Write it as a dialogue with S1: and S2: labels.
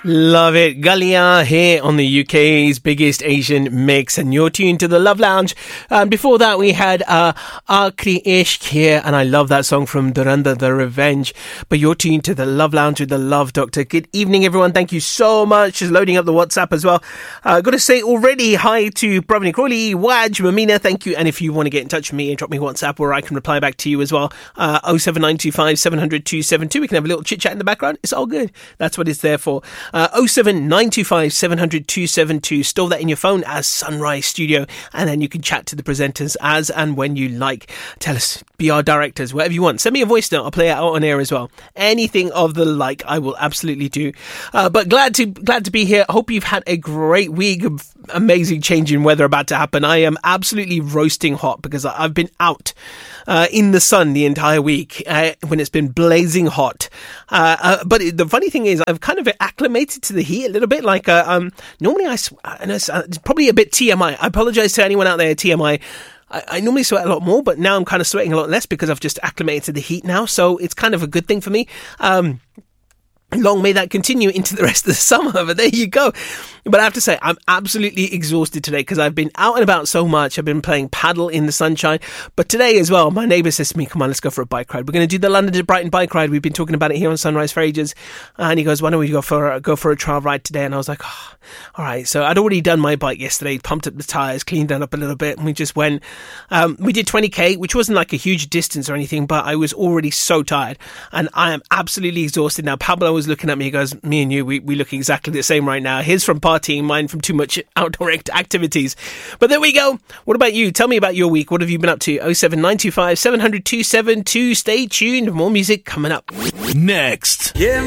S1: Love it. Galia here on the UK's biggest Asian mix, and you're tuned to the Love Lounge. Before that, we had Aakri Ishq here, and I love that song from Duranda, The Revenge. But you're tuned to the Love Lounge with the Love Doctor. Good evening, everyone. Thank you so much. Just loading up the WhatsApp as well. Got to say already hi to Praveen Crawley, Waj, Mamina. Thank you. And if you want to get in touch with me and drop me WhatsApp, where I can reply back to you as well, 07925 700 272. We can have a little chit chat in the background. It's all good. That's what it's there for. 07925 700 272. Store that in your phone as Sunrise Studio, and then you can chat to the presenters as and when you like. Tell us, be our directors, whatever you want. Send me a voice note. I'll play it out on air as well. Anything of the like, I will absolutely do. But glad to be here. Hope you've had a great week of amazing change in weather about to happen. I am absolutely roasting hot because I've been out in the sun the entire week when it's been blazing hot. But the funny thing is, I've kind of acclimated to the heat a little bit. Like normally I know it's probably a bit TMI. I apologize to anyone out there, TMI. I normally sweat a lot more, but now I'm kind of sweating a lot less because I've just acclimated to the heat now. So it's kind of a good thing for me. Long may that continue into the rest of the summer, but there you go. But I have to say, I'm absolutely exhausted today because I've been out and about so much. I've been playing paddle in the sunshine. But today as well, my neighbour says to me, come on, let's go for a bike ride. We're going to do the London to Brighton bike ride. We've been talking about it here on Sunrise for ages. And he goes, why don't we go for a trial ride today? And I was like, oh, all right. So I'd already done my bike yesterday, pumped up the tyres, cleaned that up a little bit. And we just went, we did 20k, which wasn't like a huge distance or anything, but I was already so tired. And I am absolutely exhausted now. Pablo was looking at me, he goes, me and you, we look exactly the same right now. His from partying, mine from too much outdoor activities. But there we go. What about you? Tell me about your week. What have you been up to? 07925 700 272. Stay tuned. More music coming up.
S2: Next. Yeah.